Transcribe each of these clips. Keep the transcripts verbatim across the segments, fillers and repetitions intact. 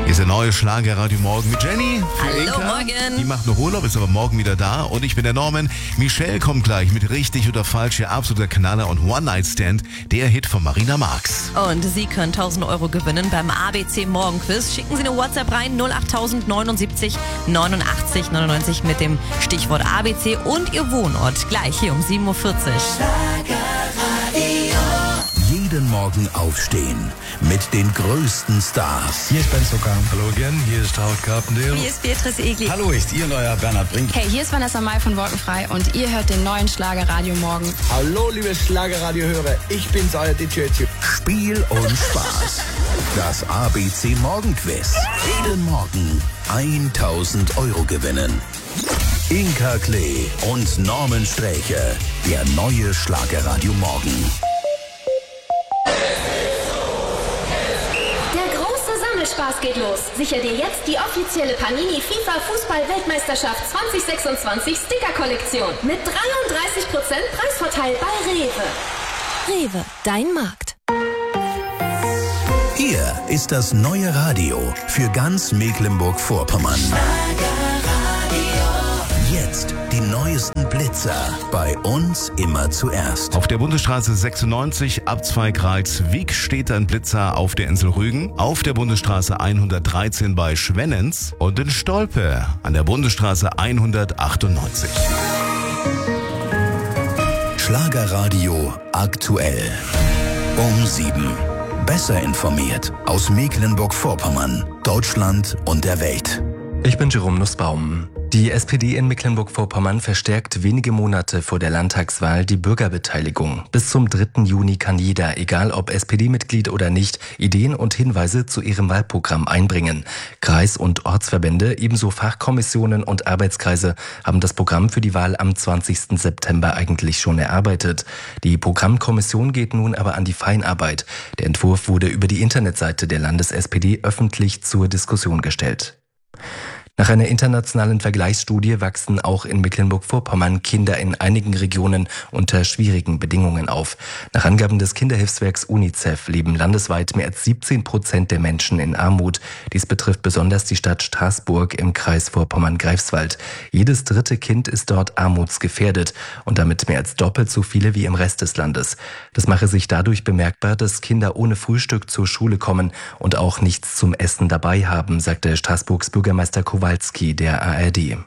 Ist der neue Schlagerradio Morgen mit Jenny. Hallo, Inka. morgen. Die macht noch Urlaub, ist aber morgen wieder da. Und ich bin der Norman. Michelle kommt gleich mit Richtig oder Falsch, ihr absoluter Knaller und One-Night-Stand, der Hit von Marina Marx. Und Sie können tausend Euro gewinnen beim A B C Morgenquiz. Schicken Sie eine WhatsApp rein, null acht neunundsiebzig neunundachtzig neunundneunzig mit dem Stichwort A B C und Ihr Wohnort. Gleich hier um sieben Uhr vierzig. Jeden Morgen aufstehen mit den größten Stars. Hier ist Ben Zucker. Hallo again, hier ist Howard Carpendale. Hier ist Beatrice Egli. Hallo, ist Ihr neuer Bernhard Brink. Hey, hier ist Vanessa Mai von Wolkenfrei und ihr hört den neuen Schlagerradio Morgen. Hallo, liebe Schlagerradiohörer, ich bin's, euer D J. Spiel und Spaß. Das A B C Morgenquiz. Jeden Morgen tausend Euro gewinnen. Inka Klee und Norman Sträche. Der neue Schlagerradio Morgen. Spaß geht los. Sicher dir jetzt die offizielle Panini FIFA Fußball-Weltmeisterschaft zwanzig sechsundzwanzig Sticker-Kollektion mit dreiunddreißig Prozent Preisvorteil bei Rewe. Rewe, dein Markt. Hier ist das neue Radio für ganz Mecklenburg-Vorpommern. Jetzt die neuesten Blitzer. Bei uns immer zuerst. Auf der Bundesstraße sechsundneunzig, Abzweig Ralswiek, steht ein Blitzer auf der Insel Rügen. Auf der Bundesstraße hundertdreizehn bei Schwennens und in Stolpe an der Bundesstraße hundertachtundneunzig. Schlagerradio aktuell. Um sieben. Besser informiert aus Mecklenburg-Vorpommern, Deutschland und der Welt. Ich bin Jerome Nussbaum. Die S P D in Mecklenburg-Vorpommern verstärkt wenige Monate vor der Landtagswahl die Bürgerbeteiligung. Bis zum dritten Juni kann jeder, egal ob S P D-Mitglied oder nicht, Ideen und Hinweise zu ihrem Wahlprogramm einbringen. Kreis- und Ortsverbände, ebenso Fachkommissionen und Arbeitskreise haben das Programm für die Wahl am zwanzigsten September eigentlich schon erarbeitet. Die Programmkommission geht nun aber an die Feinarbeit. Der Entwurf wurde über die Internetseite der Landes-S P D öffentlich zur Diskussion gestellt. Nach einer internationalen Vergleichsstudie wachsen auch in Mecklenburg-Vorpommern Kinder in einigen Regionen unter schwierigen Bedingungen auf. Nach Angaben des Kinderhilfswerks UNICEF leben landesweit mehr als siebzehn Prozent der Menschen in Armut. Dies betrifft besonders die Stadt Straßburg im Kreis Vorpommern-Greifswald. Jedes dritte Kind ist dort armutsgefährdet und damit mehr als doppelt so viele wie im Rest des Landes. Das mache sich dadurch bemerkbar, dass Kinder ohne Frühstück zur Schule kommen und auch nichts zum Essen dabei haben, sagte Straßburgs Bürgermeister Kowalski der A R D.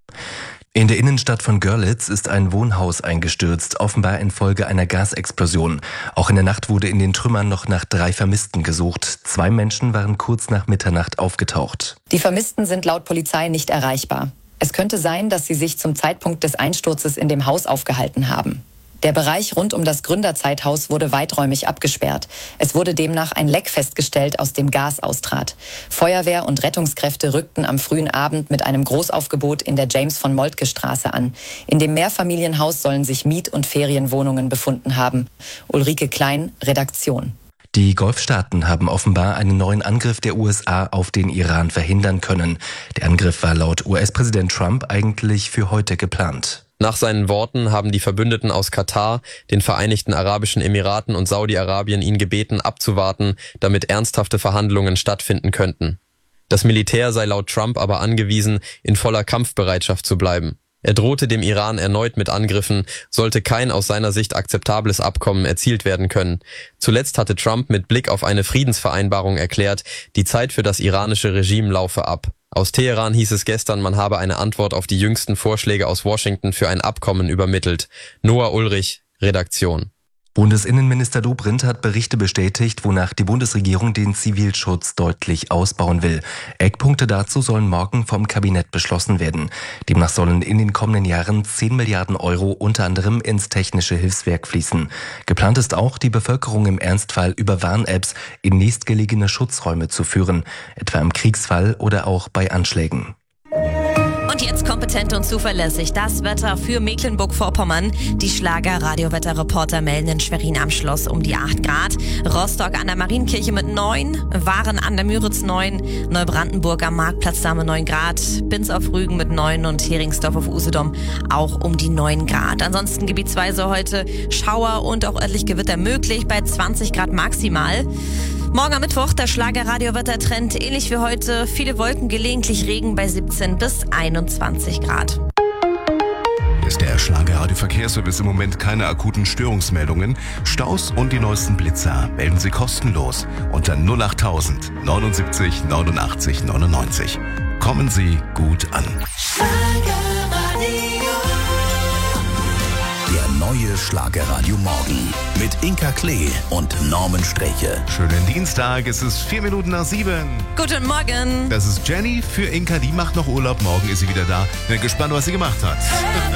In der Innenstadt von Görlitz ist ein Wohnhaus eingestürzt, offenbar infolge einer Gasexplosion. Auch in der Nacht wurde in den Trümmern noch nach drei Vermissten gesucht. Zwei Menschen waren kurz nach Mitternacht aufgetaucht. Die Vermissten sind laut Polizei nicht erreichbar. Es könnte sein, dass sie sich zum Zeitpunkt des Einsturzes in dem Haus aufgehalten haben. Der Bereich rund um das Gründerzeithaus wurde weiträumig abgesperrt. Es wurde demnach ein Leck festgestellt, aus dem Gas austrat. Feuerwehr und Rettungskräfte rückten am frühen Abend mit einem Großaufgebot in der James-von-Moltke-Straße an. In dem Mehrfamilienhaus sollen sich Miet- und Ferienwohnungen befunden haben. Ulrike Klein, Redaktion. Die Golfstaaten haben offenbar einen neuen Angriff der U S A auf den Iran verhindern können. Der Angriff war laut U S-Präsident Trump eigentlich für heute geplant. Nach seinen Worten haben die Verbündeten aus Katar, den Vereinigten Arabischen Emiraten und Saudi-Arabien ihn gebeten, abzuwarten, damit ernsthafte Verhandlungen stattfinden könnten. Das Militär sei laut Trump aber angewiesen, in voller Kampfbereitschaft zu bleiben. Er drohte dem Iran erneut mit Angriffen, sollte kein aus seiner Sicht akzeptables Abkommen erzielt werden können. Zuletzt hatte Trump mit Blick auf eine Friedensvereinbarung erklärt, die Zeit für das iranische Regime laufe ab. Aus Teheran hieß es gestern, man habe eine Antwort auf die jüngsten Vorschläge aus Washington für ein Abkommen übermittelt. Noah Ulrich, Redaktion. Bundesinnenminister Dobrindt hat Berichte bestätigt, wonach die Bundesregierung den Zivilschutz deutlich ausbauen will. Eckpunkte dazu sollen morgen vom Kabinett beschlossen werden. Demnach sollen in den kommenden Jahren zehn Milliarden Euro unter anderem ins technische Hilfswerk fließen. Geplant ist auch, die Bevölkerung im Ernstfall über Warn-Apps in nächstgelegene Schutzräume zu führen, etwa im Kriegsfall oder auch bei Anschlägen. Und jetzt kompetent und zuverlässig das Wetter für Mecklenburg-Vorpommern. Die Schlager-Radio-Wetterreporter melden in Schwerin am Schloss um die acht Grad. Rostock an der Marienkirche mit neun, Waren an der Müritz neun, Neubrandenburg am Marktplatz da mit neun Grad, Binz auf Rügen mit neun und Heringsdorf auf Usedom auch um die neun Grad. Ansonsten gebietsweise heute Schauer und auch örtlich Gewitter möglich bei zwanzig Grad maximal. Morgen am Mittwoch, der Schlager-Radio-Wettertrend ähnlich wie heute. Viele Wolken, gelegentlich Regen bei siebzehn bis einundzwanzig Grad. Hier ist der Schlager-Radio-Verkehrsservice. Im Moment keine akuten Störungsmeldungen. Staus und die neuesten Blitzer melden Sie kostenlos unter null acht tausend neunundsiebzig neunundachtzig neunundneunzig. Kommen Sie gut an. Der neue Schlagerradio Morgen mit Inka Klee und Norman Sträche. Schönen Dienstag, es ist vier Minuten nach sieben. Guten Morgen. Das ist Jenny für Inka, die macht noch Urlaub. Morgen ist sie wieder da. Bin gespannt, was sie gemacht hat.